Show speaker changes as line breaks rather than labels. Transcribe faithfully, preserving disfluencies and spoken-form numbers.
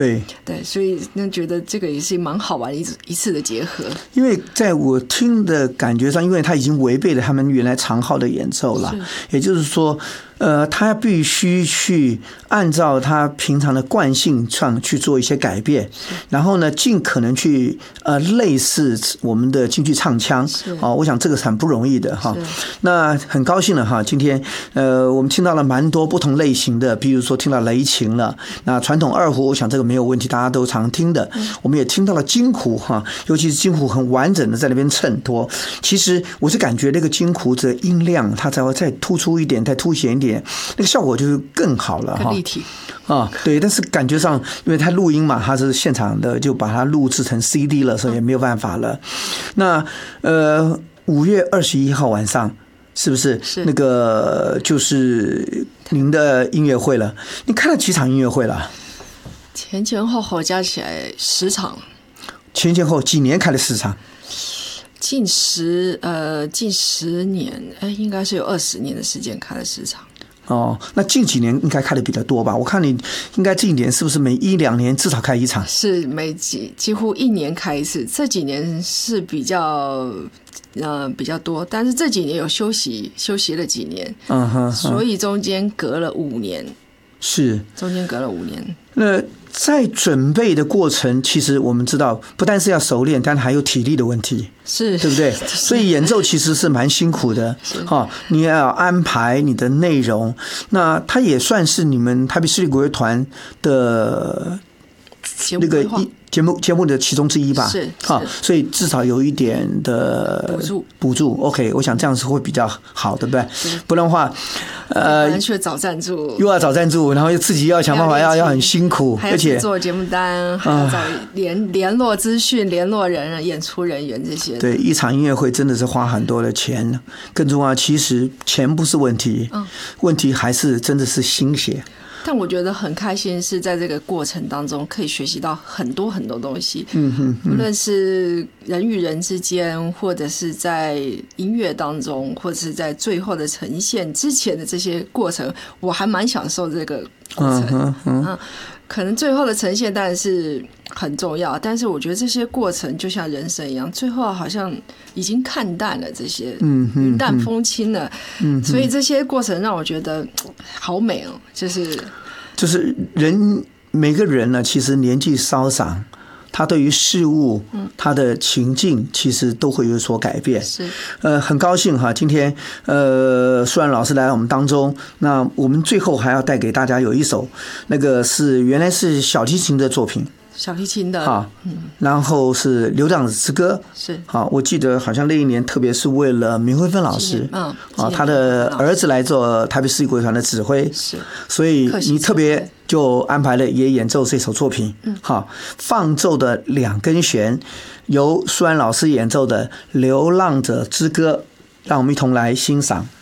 对
对，所以那觉得这个也是蛮好玩的一一次的结合。
因为在我听的感觉上，因为他已经违背了他们原来长号的演奏了，也就是说，呃，他必须去按照他平常的惯性上去做一些改变，然后呢，尽可能去呃类似我们的京剧唱腔。哦，我想这个是很不容易的哈。那很高兴了哈，今天呃我们听到了蛮多不同类型的，比如说听到雷琴了，那传统二胡，我想这个没有问题，大家都常听的。我们也听到了京胡哈，尤其是京胡很完整的在那边衬托。其实我是感觉那个京胡的音量，它才会再突出一点，再凸显一点，那个效果就是更好了哈。
更立体
啊，对，但是感觉上，因为它录音嘛，它是现场的，就把它录制成 C D 了，所以也没有办法了。那呃，五月二十一号晚上，是不是那个就是您的音乐会了？你看了几场音乐会了？
前前后后加起来十场。
前前后几年开了十场？
近十呃近十年，哎，应该是有二十年的时间开了十场。
哦，那近几年应该开的比较多吧？我看你应该近一年是不是每一两年至少开一场？
是每几几乎一年开一次，这几年是比较呃比较多，但是这几年有休息休息了几年，
嗯哼，嗯，
所以中间隔了五年，
是
中间隔了五年。
那在准备的过程，其实我们知道，不但是要熟练，但还有体力的问题，
是
对不对？所以演奏其实是蛮辛苦的，哈，你要安排你的内容，那它也算是你们台北市立国乐团的那个节目节目的其中之一吧，
是，
好，所以至少有一点的
补助
补助。OK， 我想这样是会比较好，对不对？不然的话，呃，
去找赞助，
又要找赞助，然后又自己要想办法，要要很辛苦，
而且做节目单，还要找联联络资讯、联络人、演出人员这些。
对，一场音乐会真的是花很多的钱，更重要，其实钱不是问题，嗯，问题还是真的是心血。
但我觉得很开心，是在这个过程当中可以学习到很多很多东西。
嗯哼，
无论是人与人之间，或者是在音乐当中，或者是在最后的呈现之前的这些过程，我还蛮享受这个过程。嗯嗯嗯，可能最后的呈现当然是很重要，但是我觉得这些过程就像人生一样，最后好像已经看淡了这些，云淡风轻了。嗯，所以这些过程让我觉得好美哦，就是
就是人每个人呢，其实年纪稍长，他对于事物，他的情境其实都会有所改变。
是，
呃，很高兴哈，今天呃，舒然老师来到我们当中。那我们最后还要带给大家有一首，那个是原来是小提琴的作品。
小提琴的，
好，然后是《流浪者之歌》，
是
好，我记得好像那一年，特别是为了明慧芬老师，
嗯，
啊，他的儿子来做台北市立国乐团的指挥，
是，
所以你特别就安排了也演奏这首作品，嗯，好，放奏的两根弦，由舒然老师演奏的《流浪者之歌》，让我们一同来欣赏。